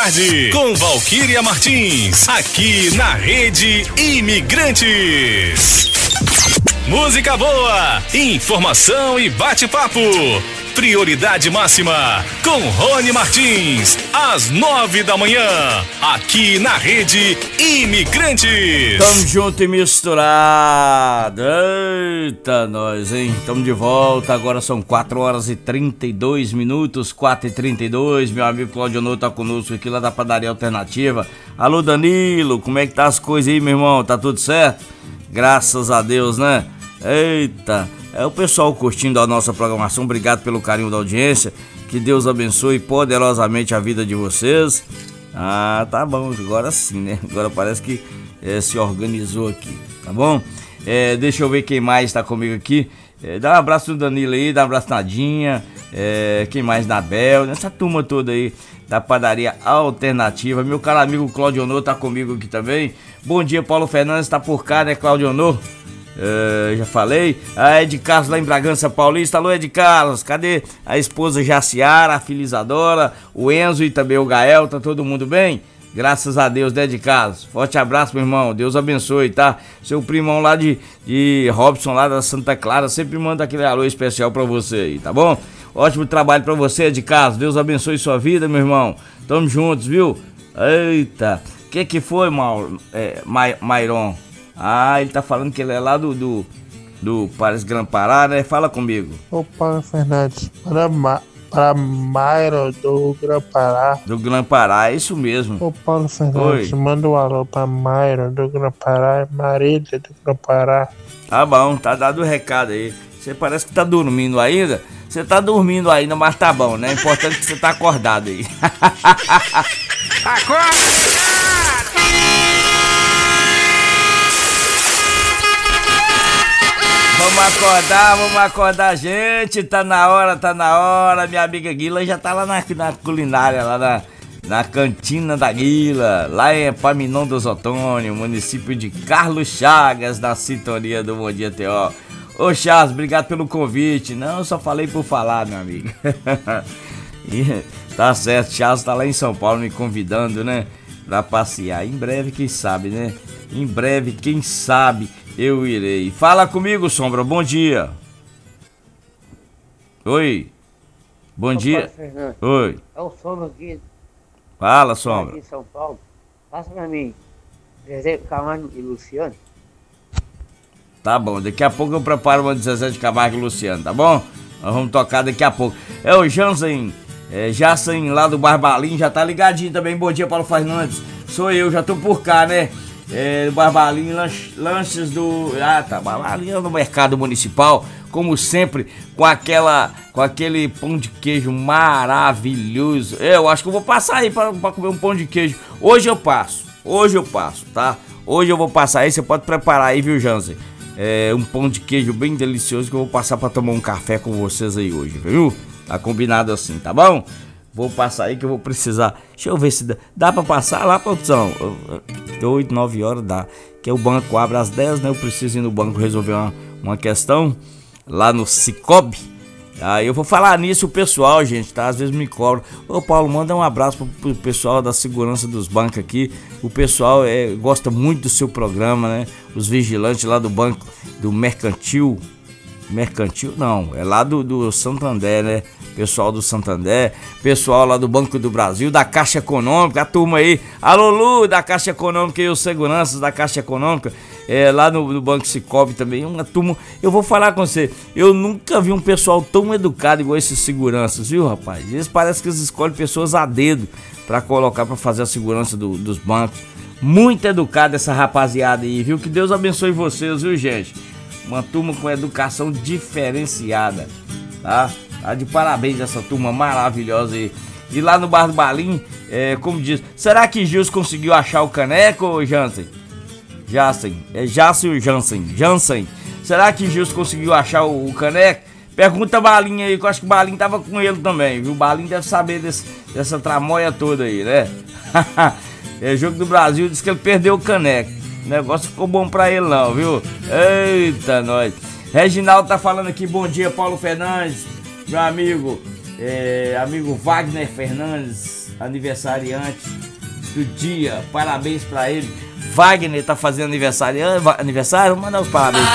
tarde, com Valquíria Martins, aqui na Rede Imigrantes. Música boa, informação e bate-papo. Prioridade máxima, com Rony Martins, às 9 da manhã, aqui na Rede Imigrantes. Tamo junto e misturado. Eita, nós, hein? Tamo de volta, agora são 4 horas e 32 minutos, 4h32. Meu amigo Claudio Nô tá conosco aqui lá da Padaria Alternativa. Alô, Danilo, como é que tá as coisas aí, meu irmão? Tá tudo certo? Graças a Deus, né? Eita, é o pessoal curtindo a nossa programação, obrigado pelo carinho da audiência, que Deus abençoe poderosamente a vida de vocês. Ah, tá bom, agora sim, né? Agora parece que se organizou aqui, tá bom? Deixa eu ver quem mais tá comigo aqui. Dá um abraço no Danilo aí, dá um abraço na Nadinha, quem mais? Na Bel, nessa turma toda aí da Padaria Alternativa. Meu caro amigo Claudio Nô tá comigo aqui também. Bom dia, Paulo Fernandes, tá por cá, né, Claudio Nô? Já falei. A Ed Carlos lá em Bragança Paulista. Alô, Ed Carlos, cadê a esposa Jaciara, a filha Isadora, o Enzo e também o Gael? Tá todo mundo bem? Graças a Deus, né, Ed Carlos? Forte abraço, meu irmão, Deus abençoe, tá? Seu primão lá de Robson, lá da Santa Clara, sempre manda aquele alô especial pra você aí, tá bom? Ótimo trabalho pra você, Ed Carlos, Deus abençoe sua vida, meu irmão. Tamo juntos, viu? Eita, que foi, Mairon? Ah, ele tá falando que ele é lá do Paris Gran Pará, né? Fala comigo. Ô Paulo Fernandes, para Mairo do Gran Pará. Do Gran Pará, é isso mesmo. Ô Paulo Fernandes, manda um alô pra Mairo do Gran Pará, Marília do Gran Pará. Tá bom, tá dado o recado aí. Você parece que tá dormindo ainda. Você tá dormindo ainda, mas tá bom, né? É importante que você tá acordado aí. Acorda! Vamos acordar, gente, tá na hora, minha amiga Guila já tá lá na culinária, lá na cantina da Guila, lá em Epaminondas dos Otônio, município de Carlos Chagas, na sintonia do Bom Dia T.O. Ô Charles, obrigado pelo convite, não, eu só falei por falar, meu amigo. Tá certo, Charles tá lá em São Paulo me convidando, né, pra passear, em breve quem sabe, né, em breve quem sabe eu irei. Fala comigo, Sombra, bom dia. Oi. Bom dia. Oi. É o Sombra aqui. Fala, Sombra. Aqui em São Paulo. Passa pra mim. Zezé Camargo e Luciano. Tá bom, daqui a pouco eu preparo uma de Zezé de Camargo e Luciano, tá bom? Nós vamos tocar daqui a pouco. É o Jansen, Jansen lá do Barbalim, já tá ligadinho também. Bom dia, Paulo Fernandes. Sou eu, já tô por cá, né? Barbalim, lanches do... Ah, tá, Barbalim no mercado municipal, como sempre, com aquele pão de queijo maravilhoso. Eu acho que eu vou passar aí pra comer um pão de queijo. Hoje eu passo, tá? Hoje eu vou passar aí, você pode preparar aí, viu, Jansen? Um pão de queijo bem delicioso que eu vou passar pra tomar um café com vocês aí hoje, viu? Tá combinado assim, tá bom? Vou passar aí que eu vou precisar. Deixa eu ver se dá pra passar lá, produção. 8, 9 horas dá. Que o banco abre às 10, né? Eu preciso ir no banco resolver uma questão lá no Cicobi. Aí eu vou falar nisso, o pessoal, gente, tá? Às vezes me cobra. Ô Paulo, manda um abraço pro pessoal da segurança dos bancos aqui. O pessoal gosta muito do seu programa, né? Os vigilantes lá do banco, do Mercantil não, é lá do Santander, né? Pessoal do Santander, pessoal lá do Banco do Brasil, da Caixa Econômica, a turma aí, alô Lu, da Caixa Econômica e os seguranças da Caixa Econômica, lá no Banco Cicobi também, uma turma, eu vou falar com você, eu nunca vi um pessoal tão educado igual esses seguranças, viu, rapaz? Eles parecem que eles escolhem pessoas a dedo pra colocar, pra fazer a segurança dos bancos. Muito educada essa rapaziada aí, viu? Que Deus abençoe vocês, viu, gente? Uma turma com educação diferenciada, tá? Tá de parabéns essa turma maravilhosa aí. E lá no Bar do Balim, como diz, será que Gils conseguiu achar o caneco, ou Jansen? Jansen ou Jansen. Será que Gils conseguiu achar o caneco? Pergunta a Balinha aí, que eu acho que o Balinha tava com ele também, viu? O Balinha deve saber dessa tramóia toda aí, né? Jogo do Brasil, disse que ele perdeu o caneco. O negócio ficou bom pra ele não, viu? Eita, nós. Reginaldo tá falando aqui, bom dia, Paulo Fernandes. Meu amigo Wagner Fernandes. aniversariantes do dia. Parabéns pra ele. Wagner tá fazendo aniversário. Vamos mandar os parabéns.